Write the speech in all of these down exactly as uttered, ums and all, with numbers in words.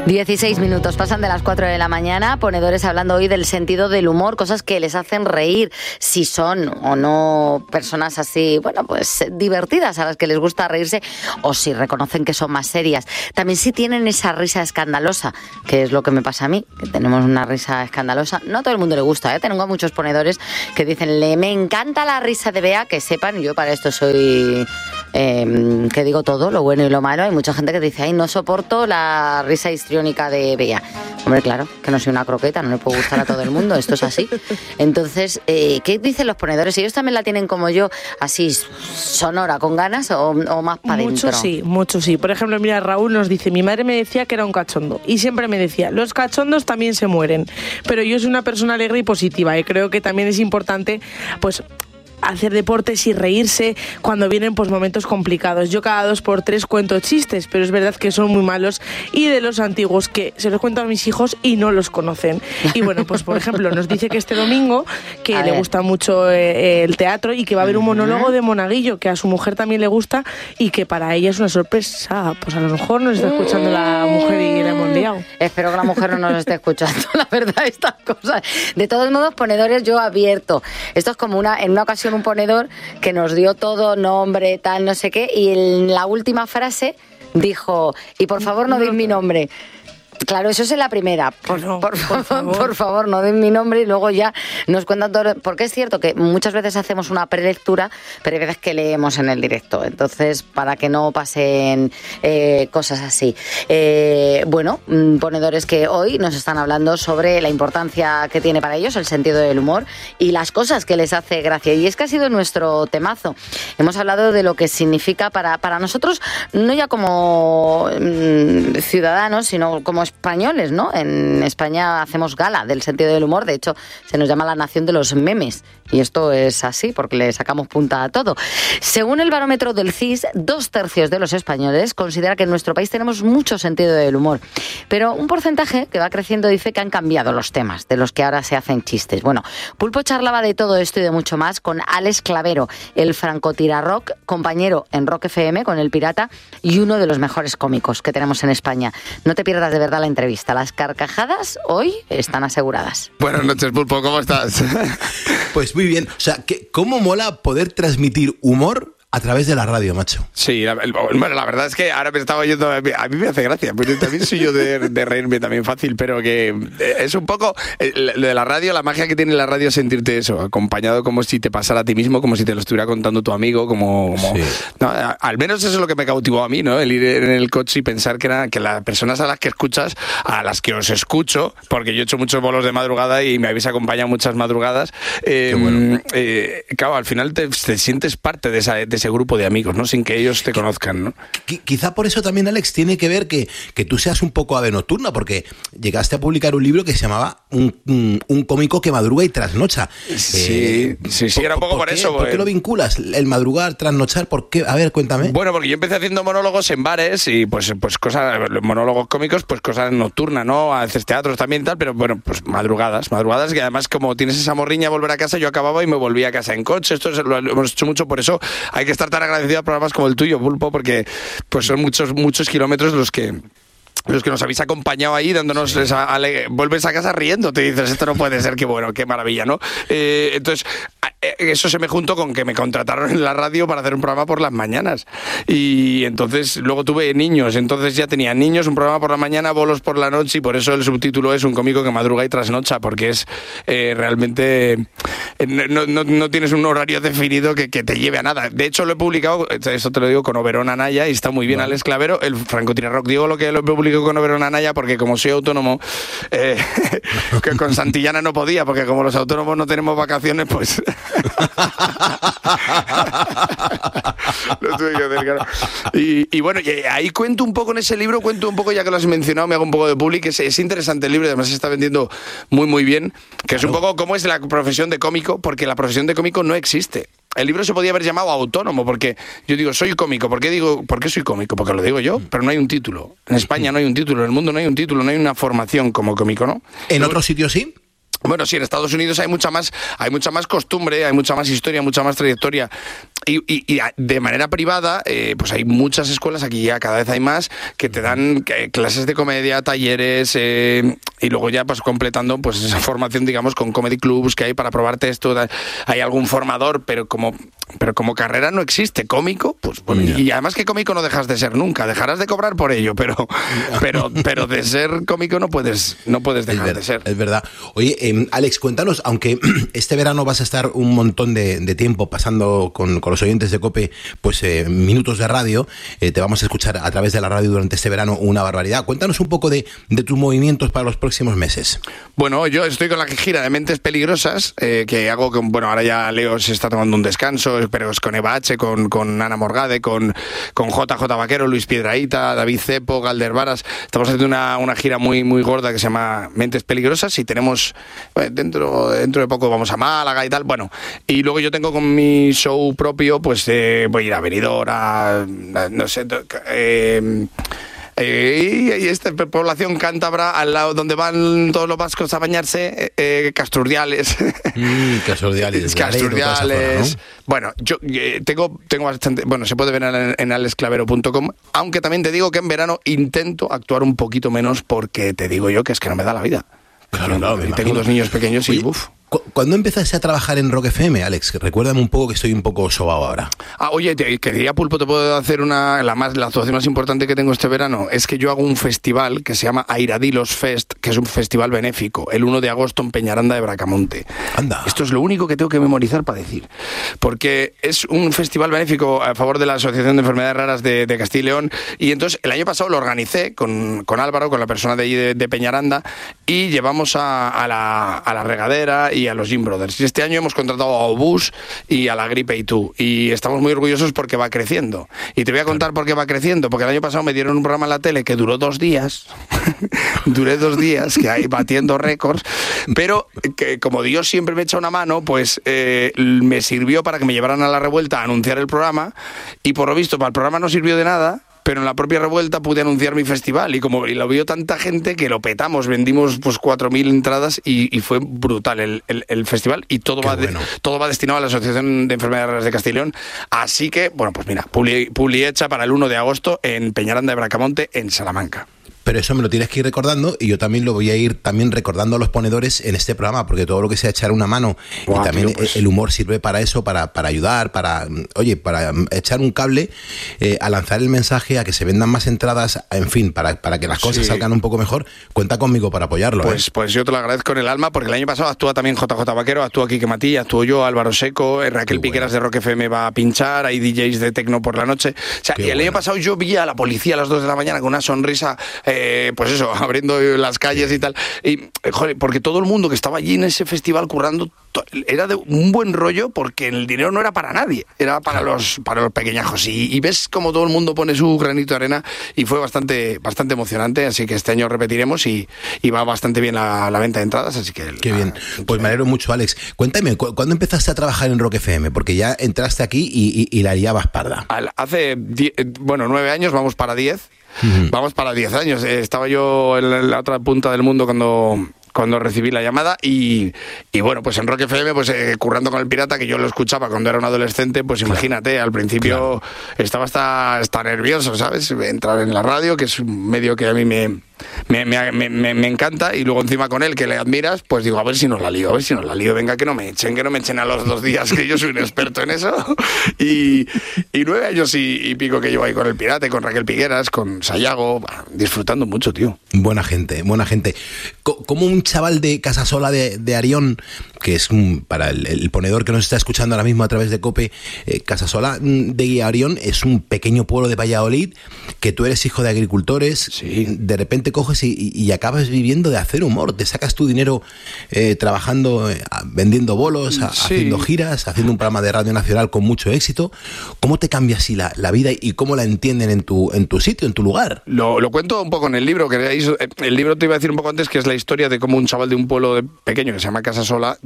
dieciséis minutos pasan de las cuatro de la mañana, ponedores hablando hoy del sentido del humor, cosas que les hacen reír, si son o no personas así, bueno, pues divertidas, a las que les gusta reírse, o si reconocen que son más serias. También si tienen esa risa escandalosa, que es lo que me pasa a mí, que tenemos una risa escandalosa. No a todo el mundo le gusta, ¿eh? Tengo a muchos ponedores que dicen, le me encanta la risa de Bea, que sepan, yo para esto soy... Eh, que digo todo, lo bueno y lo malo. Hay mucha gente que dice, ay, no soporto la risa histriónica de Bea. Hombre, claro, que no soy una croqueta, no le puedo gustar a todo el mundo, esto es así. Entonces, eh, ¿qué dicen los ponedores? ¿Ellos también la tienen como yo, así sonora, con ganas o, o más para adentro? Muchos sí, muchos sí. Por ejemplo, mira, Raúl nos dice, mi madre me decía que era un cachondo y siempre me decía, los cachondos también se mueren, pero yo soy una persona alegre y positiva y creo que también es importante, pues, hacer deportes y reírse cuando vienen pues momentos complicados. Yo cada dos por tres cuento chistes, pero es verdad que son muy malos y de los antiguos que se los cuento a mis hijos y no los conocen. Y bueno, pues por ejemplo, nos dice que este domingo que a le ver. gusta mucho eh, el teatro y que va a haber un monólogo de Monaguillo que a su mujer también le gusta y que para ella es una sorpresa. Pues a lo mejor nos está escuchando la mujer y la hemos liado. Espero que la mujer no nos esté escuchando, la verdad, estas cosas. De todos modos, ponedores, yo abierto. Esto es como una, en una ocasión un ponedor que nos dio todo, nombre, tal, no sé qué, y en la última frase dijo, y por favor no deis mi nombre. Claro, eso es en la primera. Por, no, por, por, favor. por favor, no den mi nombre y luego ya nos cuentan todo. Porque es cierto que muchas veces hacemos una prelectura, pero hay veces que leemos en el directo. Entonces, para que no pasen eh, cosas así. Eh, bueno, ponedores que hoy nos están hablando sobre la importancia que tiene para ellos el sentido del humor y las cosas que les hace gracia. Y es que ha sido nuestro temazo. Hemos hablado de lo que significa para, para nosotros, no ya como mmm, ciudadanos, sino como españoles, ¿no? En España hacemos gala del sentido del humor, de hecho se nos llama la nación de los memes y esto es así porque le sacamos punta a todo. Según el barómetro del C I S, dos tercios de los españoles considera que en nuestro país tenemos mucho sentido del humor, pero un porcentaje que va creciendo dice que han cambiado los temas de los que ahora se hacen chistes. Bueno, Pulpo charlaba de todo esto y de mucho más con Alex Clavero, el francotirarrock, compañero en Rock F M con El Pirata y uno de los mejores cómicos que tenemos en España. No te pierdas de verdad la entrevista. Las carcajadas hoy están aseguradas. Buenas noches, Pulpo, ¿cómo estás? Pues muy bien. O sea, ¿qué, ¿cómo mola poder transmitir humor a través de la radio, macho? Sí, la, bueno, la verdad es que ahora me estaba oyendo, a mí me hace gracia, porque también soy yo de, de reírme también fácil, pero que es un poco lo de la radio, la magia que tiene la radio es sentirte eso, acompañado como si te pasara a ti mismo, como si te lo estuviera contando tu amigo, como... como sí. No, al menos eso es lo que me cautivó a mí, ¿no? El ir en el coche y pensar que, era, que las personas a las que escuchas, a las que os escucho, porque yo he hecho muchos bolos de madrugada y me habéis acompañado muchas madrugadas, eh, bueno. eh, claro, al final te, te sientes parte de, esa, de ese grupo de amigos, ¿no? Sin que ellos te conozcan, ¿no? Quizá por eso también, Alex, tiene que ver que, que tú seas un poco ave nocturna, porque llegaste a publicar un libro que se llamaba Un, un, un cómico que madruga y trasnocha. Sí, eh, sí, sí, era un poco por, por eso. ¿Por qué lo vinculas? El madrugar, trasnochar, ¿por qué? A ver, cuéntame. Bueno, porque yo empecé haciendo monólogos en bares y pues, pues cosas, monólogos cómicos, pues cosas nocturnas, ¿no? Haces teatros también y tal, pero bueno, pues madrugadas, madrugadas que además como tienes esa morriña a volver a casa, yo acababa y me volví a casa en coche. Esto es, lo, lo hemos hecho mucho, por eso hay que estar tan agradecido a programas como el tuyo, Pulpo, porque pues son muchos muchos kilómetros los que los que nos habéis acompañado ahí dándonos sí. esa ale- vuelves a casa riendo, te dices, esto no puede ser, qué bueno, qué maravilla, ¿no? Eh, entonces eso se me juntó con que me contrataron en la radio para hacer un programa por las mañanas y entonces luego tuve niños, entonces ya tenía niños, un programa por la mañana, bolos por la noche y por eso el subtítulo es Un cómico que madruga y trasnocha, porque es eh, realmente eh, no, no, no tienes un horario definido que, que te lleve a nada. De hecho lo he publicado, eso te lo digo, con Oberón Anaya y está muy bien, bueno. Alex Clavero, el francotirarrock. Digo lo que lo he publicado con Oberón Anaya porque como soy autónomo eh, que con Santillana no podía, porque como los autónomos no tenemos vacaciones, pues lo tuve que hacer, claro. Y, y bueno, y ahí cuento un poco en ese libro, cuento un poco, ya que lo has mencionado, me hago un poco de public, es, es interesante el libro, además se está vendiendo muy muy bien, que claro. Es un poco cómo es la profesión de cómico, porque la profesión de cómico no existe. El libro se podía haber llamado Autónomo, porque yo digo, soy cómico. ¿Por qué digo, por qué soy cómico? Porque lo digo yo, pero no hay un título. En España no hay un título, en el mundo no hay un título, no hay una formación como cómico, ¿no? ¿En otros sitios sí? Bueno, sí, en Estados Unidos hay mucha más, hay mucha más costumbre, hay mucha más historia, mucha más trayectoria. y, y, y de manera privada, eh, pues hay muchas escuelas, aquí ya cada vez hay más, que te dan eh, clases de comedia, talleres, eh, y luego ya pues completando pues esa formación, digamos, con comedy clubs que hay para probarte esto. Hay algún formador, pero como pero como carrera no existe. Cómico, pues bueno, yeah. y además que cómico no dejas de ser nunca, dejarás de cobrar por ello, pero pero pero de ser cómico no puedes no puedes dejar ver, de ser. Es verdad. Oye, eh, Alex, cuéntanos, aunque este verano vas a estar un montón de, de tiempo pasando con, con los oyentes de COPE, pues eh, minutos de radio, eh, te vamos a escuchar a través de la radio durante este verano una barbaridad. Cuéntanos un poco de, de tus movimientos para los próximos meses. Bueno, yo estoy con la gira de Mentes Peligrosas, eh, que hago con, bueno, ahora ya Leo se está tomando un descanso, pero es con Eva H, con, con Ana Morgade, con, con J J Vaquero, Luis Piedrahíta, David Cepo, Galder Varas. Estamos haciendo una, una gira muy, muy gorda que se llama Mentes Peligrosas y tenemos, eh, dentro, dentro de poco vamos a Málaga y tal. Bueno, y luego yo tengo con mi show propio, pues eh, voy a ir a Benidorm, a, a no sé, eh, Eh, y esta población cántabra al lado donde van todos los vascos a bañarse, eh, Casturdiales. Mm, Casturdiales. Casturdiales. ¿No? Bueno, yo eh, tengo, tengo bastante. Bueno, se puede ver en, en alexclavero punto com, aunque también te digo que en verano intento actuar un poquito menos porque te digo yo que es que no me da la vida. Claro, claro, y tengo dos niños pequeños y uff. ¿Cuándo empezaste a trabajar en Rock F M, Alex? Recuérdame un poco que estoy un poco sobao ahora. Ah, oye, te, quería, Pulpo, te puedo hacer una... La, más, la actuación más importante que tengo este verano es que yo hago un festival que se llama Airadilos Fest, que es un festival benéfico, el uno de agosto en Peñaranda de Bracamonte. Anda. Esto es lo único que tengo que memorizar para decir. Porque es un festival benéfico a favor de la Asociación de Enfermedades Raras de, de Castilla y León. Y entonces el año pasado lo organicé con, con Álvaro, con la persona de allí de, de Peñaranda, y llevamos a, a, la, a la Regadera y a los Gym Brothers. Y este año hemos contratado a Obús y a la Gripe y tú. Y estamos muy orgullosos porque va creciendo. Y te voy a contar por qué va creciendo. Porque el año pasado me dieron un programa en la tele que duró dos días. Duré dos días, que hay batiendo récords. Pero que como Dios siempre me echa una mano, pues eh, me sirvió para que me llevaran a la Revuelta a anunciar el programa. Y por lo visto, para el programa no sirvió de nada. Pero en la propia Revuelta pude anunciar mi festival y como y lo vio tanta gente que lo petamos, vendimos pues cuatro mil entradas y, y fue brutal el, el, el festival y todo va, bueno. de, todo va destinado a la Asociación de Enfermedades Raras de Castilla y León. Así que, bueno, pues mira, publi, publi hecha para el uno de agosto en Peñaranda de Bracamonte, en Salamanca. Pero eso me lo tienes que ir recordando y yo también lo voy a ir también recordando a los ponedores en este programa, porque todo lo que sea echar una mano wow, y también tío, pues... el humor sirve para eso, para, para ayudar, para, oye, para echar un cable, eh, a lanzar el mensaje, a que se vendan más entradas, en fin, para, para que las cosas sí. salgan un poco mejor. Cuenta conmigo para apoyarlo. Pues, ¿eh? pues yo te lo agradezco en el alma, porque el año pasado actúa también J J Vaquero, actúa Quique Matilla, actúo yo, Álvaro Seco, Raquel Qué Piqueras bueno. de Rock F M va a pinchar, hay D Js de tecno por la noche. O sea, Qué y el bueno. año pasado yo vi a la policía a las dos de la mañana con una sonrisa, eh, pues eso, abriendo las calles y tal, y joder, porque todo el mundo que estaba allí en ese festival currando era de un buen rollo, porque el dinero no era para nadie, era para claro. los para los pequeñajos, y, y ves como todo el mundo pone su granito de arena, y fue bastante bastante emocionante, así que este año repetiremos y, y va bastante bien la, la venta de entradas, así que... Qué la, bien, pues me alegro mucho, Alex. Cuéntame, ¿cu- ¿cuándo empezaste a trabajar en Rock F M? Porque ya entraste aquí y, y, y la liabas parda. Al, hace, die, bueno, nueve años, vamos para diez. Uh-huh. Vamos para diez años. Eh, estaba yo en la otra punta del mundo cuando, cuando recibí la llamada y, y bueno, pues en Rock F M, pues eh, currando con el Pirata, que yo lo escuchaba cuando era un adolescente, pues claro. imagínate, al principio claro. estaba hasta, hasta nervioso, ¿sabes? Entrar en la radio, que es un medio que a mí me... Me, me, me, me encanta, y luego encima con él que le admiras, pues digo, a ver si nos la lío, a ver si nos la lío, venga, que no me echen, que no me echen a los dos días, que yo soy un experto en eso. Y, y nueve años y, y pico que llevo ahí con el Pirate, con Raquel Pigueras, con Sayago, disfrutando mucho, tío. Buena gente, buena gente. Como un chaval de Casasola de, de Arión, que es un, para el, el ponedor que nos está escuchando ahora mismo a través de COPE, eh, Casasola de Arión es un pequeño pueblo de Valladolid, que tú eres hijo de agricultores, sí. de repente coges y, y acabas viviendo de hacer humor, te sacas tu dinero eh, trabajando, eh, vendiendo bolos, a, sí. haciendo giras, haciendo un programa de Radio Nacional con mucho éxito. ¿Cómo te cambia así la, la vida y cómo la entienden en tu, en tu sitio, en tu lugar? Lo, lo cuento un poco en el libro, que el libro te iba a decir un poco antes, que es la historia de cómo un chaval de un pueblo de pequeño que se llama Casasola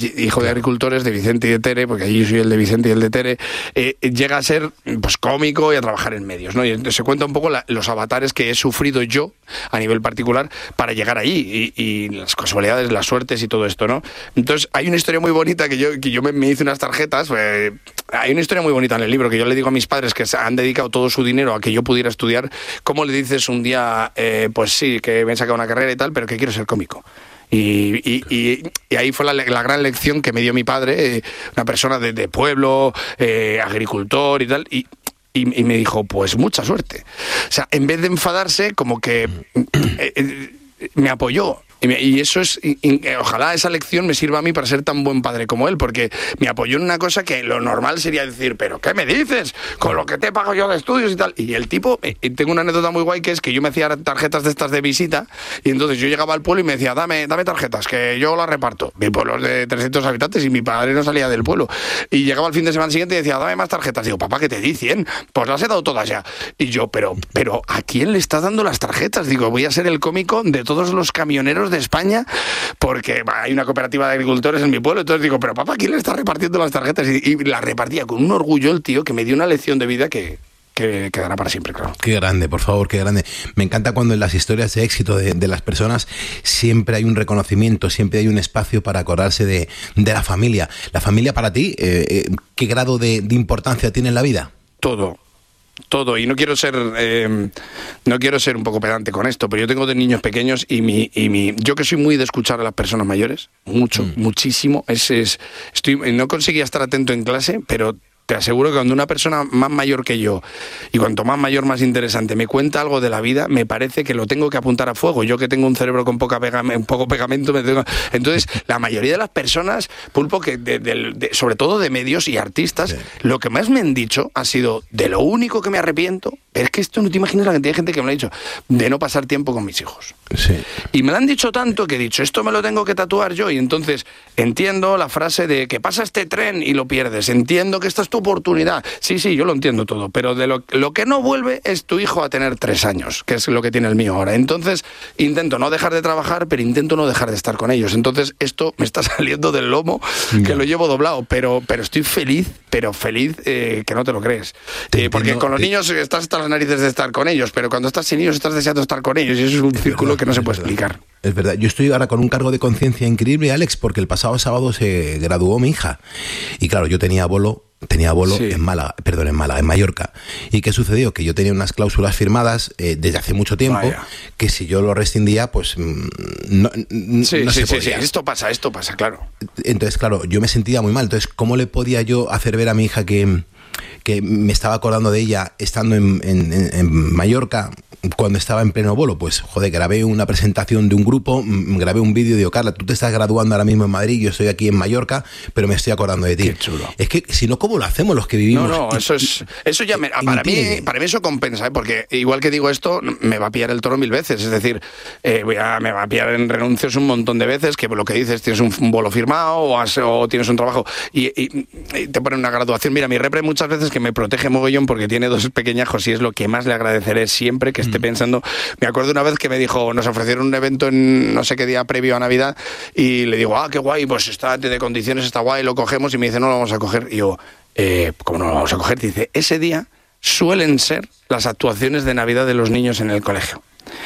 hijo de agricultores, de Vicente y de Tere, porque allí yo soy el de Vicente y el de Tere, eh, llega a ser pues cómico y a trabajar en medios, ¿no? Y entonces se cuenta un poco la, los avatares que he sufrido yo a nivel particular para llegar allí y, y las casualidades, las suertes y todo esto, ¿no? Entonces hay una historia muy bonita que yo, que yo me, me hice unas tarjetas, pues, hay una historia muy bonita en el libro que yo le digo a mis padres que han dedicado todo su dinero a que yo pudiera estudiar. ¿Cómo le dices un día, eh, pues sí, que me he sacado una carrera y tal, pero que quiero ser cómico? Y, y, y, y ahí fue la, la gran lección que me dio mi padre, eh, una persona de, de pueblo, eh, agricultor y tal, y, y, y me dijo, pues mucha suerte. O sea, en vez de enfadarse, como que eh, eh, me apoyó. Y, me, y eso es, y, y, ojalá esa lección me sirva a mí para ser tan buen padre como él, porque me apoyó en una cosa que lo normal sería decir, pero ¿qué me dices? Con lo que te pago yo de estudios y tal. Y el tipo, y tengo una anécdota muy guay que es que yo me hacía tarjetas de estas de visita y entonces yo llegaba al pueblo y me decía, dame, dame tarjetas, que yo las reparto. Mi pueblo es de trescientos habitantes y mi padre no salía del pueblo. Y llegaba el fin de semana siguiente y decía, dame más tarjetas. Digo, papá, ¿qué te di? cien. Pues las he dado todas ya. Y yo, pero, pero ¿a quién le estás dando las tarjetas? Digo, voy a ser el cómico de todos los camioneros de España, porque bah, hay una cooperativa de agricultores en mi pueblo, entonces digo, pero papá, ¿quién le está repartiendo las tarjetas? Y, y las repartía con un orgullo el tío que me dio una lección de vida que, que quedará para siempre, claro. Qué grande, por favor, qué grande. Me encanta cuando en las historias de éxito de, de las personas siempre hay un reconocimiento, siempre hay un espacio para acordarse de, de la familia. La familia para ti, eh, eh, ¿qué grado de, de importancia tiene en la vida? Todo. Todo, y no quiero ser eh, no quiero ser un poco pedante con esto, pero yo tengo dos niños pequeños y mi y mi yo que soy muy de escuchar a las personas mayores, mucho, mm. muchísimo, es, es estoy no conseguía estar atento en clase, pero te aseguro que cuando una persona más mayor que yo, y cuanto más mayor más interesante, me cuenta algo de la vida, me parece que lo tengo que apuntar a fuego. Yo que tengo un cerebro con poca pegame, un poco pegamento, me tengo... entonces la mayoría de las personas, Pulpo, que de, de, de, sobre todo de medios y artistas, sí. Lo que más me han dicho ha sido, de lo único que me arrepiento, es que esto no te imaginas la cantidad de gente que me lo ha dicho, de no pasar tiempo con mis hijos. Sí. Y me lo han dicho tanto que he dicho, esto me lo tengo que tatuar yo, y entonces entiendo la frase de que pasa este tren y lo pierdes, entiendo que esta es tu oportunidad. Sí, sí, yo lo entiendo todo, pero de lo, lo que no vuelve es tu hijo a tener tres años, que es lo que tiene el mío ahora. Entonces intento no dejar de trabajar, pero intento no dejar de estar con ellos. Entonces esto me está saliendo del lomo, que no. Lo llevo doblado, pero, pero estoy feliz, pero feliz eh, que no te lo crees. Eh, porque con los te... niños estás hasta las narices de estar con ellos, pero cuando estás sin ellos estás deseando estar con ellos, y eso es un es círculo verdad, que no se puede verdad. explicar. Es verdad, yo estoy ahora con un cargo de conciencia increíble, Alex, porque el pasado sábado se graduó mi hija. Y claro, yo tenía bolo, tenía bolo sí. en Málaga, perdón, en Málaga, en Mallorca. ¿Y qué sucedió? Que yo tenía unas cláusulas firmadas eh, desde hace mucho tiempo, Vaya. que si yo lo rescindía, pues no, sí, no sí, se sí, podía. Sí, esto pasa, esto pasa, claro. Entonces, claro, yo me sentía muy mal. Entonces, ¿cómo le podía yo hacer ver a mi hija que, que me estaba acordando de ella estando en, en, en Mallorca cuando estaba en pleno bolo? Pues, joder, grabé una presentación de un grupo, grabé un vídeo y digo, Carla, tú te estás graduando ahora mismo en Madrid, yo estoy aquí en Mallorca, pero me estoy acordando de ti. Qué chulo. Es que, si no, ¿cómo lo hacemos los que vivimos? No, no, eso es, eso ya me, para mí, para mí eso compensa, ¿eh? Porque igual que digo esto, me va a pillar el toro mil veces, es decir, eh, voy a, me va a pillar en renuncios un montón de veces, que lo que dices, tienes un, un bolo firmado o, has, o tienes un trabajo y, y, y te ponen una graduación. Mira, mi repre muchas veces que me protege mogollón porque tiene dos pequeñajos y es lo que más le agradeceré siempre, que esté mm. pensando. Me acuerdo una vez que me dijo, nos ofrecieron un evento en no sé qué día previo a Navidad y le digo, ah, qué guay, pues está de condiciones, está guay, lo cogemos, y me dice, no lo vamos a coger. Y yo, eh, ¿cómo no lo vamos a coger? Dice, ese día suelen ser las actuaciones de Navidad de los niños en el colegio.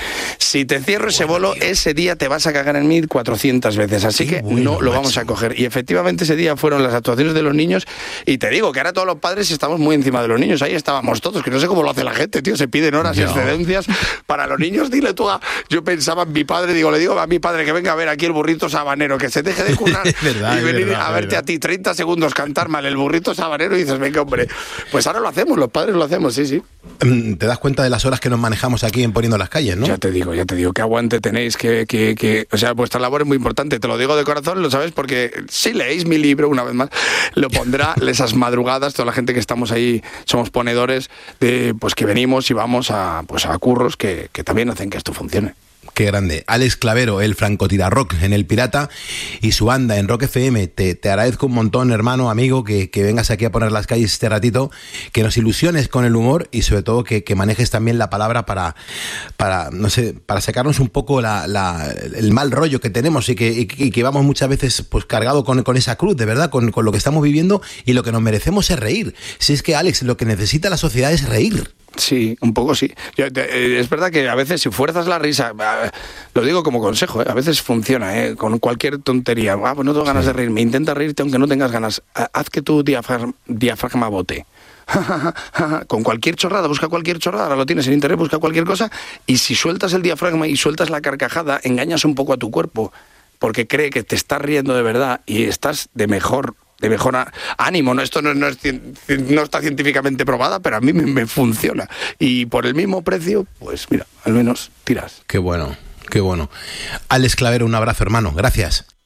Si te cierro ese bolo, ese día te vas a cagar en mí cuatrocientas veces, así que no lo vamos a coger. Y efectivamente ese día fueron las actuaciones de los niños, y te digo que ahora todos los padres estamos muy encima de los niños, ahí estábamos todos, que no sé cómo lo hace la gente, tío, se piden horas y excedencias para los niños. Dile tú a... Yo pensaba en mi padre, digo, le digo a mi padre que venga a ver aquí el burrito sabanero, que se deje de curar verdad, y venir verdad, a verte verdad. a ti treinta segundos cantar mal el burrito sabanero, y dices, venga, hombre, pues ahora lo hacemos, los padres lo hacemos, sí, sí. Te das cuenta de las horas que nos manejamos aquí en Poniendo las Calles, ¿no? Ya te digo, ya te digo, qué aguante tenéis, que, que, que, o sea, vuestra labor es muy importante, te lo digo de corazón, lo sabes, porque si leéis mi libro, una vez más, lo pondrá esas madrugadas, toda la gente que estamos ahí, somos ponedores, de, pues que venimos y vamos a, pues a curros que, que también hacen que esto funcione. Qué grande. Alex Clavero, el francotirarrock en El Pirata, y su banda en Rock F M. Te, te agradezco un montón, hermano, amigo, que, que vengas aquí a poner las calles este ratito, que nos ilusiones con el humor y sobre todo que, que manejes también la palabra para, para, no sé, para sacarnos un poco la, la, el mal rollo que tenemos y que, y, y que vamos muchas veces pues cargado con, con esa cruz, de verdad, con, con lo que estamos viviendo, y lo que nos merecemos es reír. Si es que, Alex, lo que necesita la sociedad es reír. Sí, un poco sí. Yo, te, es verdad que a veces si fuerzas la risa, lo digo como consejo, ¿eh? A veces funciona, ¿eh? Con cualquier tontería. Ah, pues no tengo ganas sí. de reírme, intenta reírte aunque no tengas ganas. Haz que tu diafragma, diafragma bote. Con cualquier chorrada, busca cualquier chorrada, ahora lo tienes en internet, busca cualquier cosa, y si sueltas el diafragma y sueltas la carcajada, engañas un poco a tu cuerpo, porque cree que te estás riendo de verdad y estás de mejor de mejor ánimo. No, esto no, no, es, no está científicamente probada, pero a mí me, me funciona. Y por el mismo precio, pues mira, al menos tiras. Qué bueno, qué bueno. Alex Clavero, un abrazo, hermano. Gracias.